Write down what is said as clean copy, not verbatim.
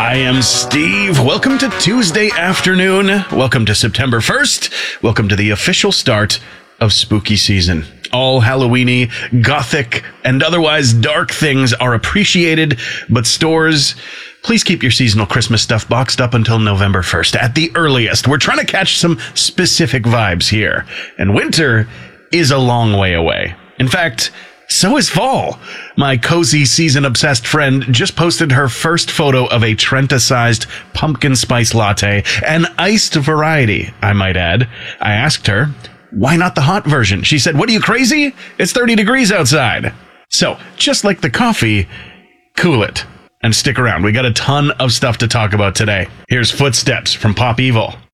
I am Steve. Welcome to Tuesday afternoon. Welcome to September 1st. Welcome to the official start of spooky season. All Halloweeny, gothic, and otherwise dark things are appreciated, but stores, please keep your seasonal Christmas stuff boxed up until November 1st at the earliest. We're trying to catch some specific vibes here, and winter is a long way away. In fact, so is fall. My cozy season-obsessed friend just posted her first photo of a Trenta-sized pumpkin spice latte, an iced variety, I might add. I asked her, why not the hot version? She said, what are you, crazy? It's 30 degrees outside. So, just like the coffee, cool it. And stick around. We got a ton of stuff to talk about today. Here's Footsteps from Pop Evil.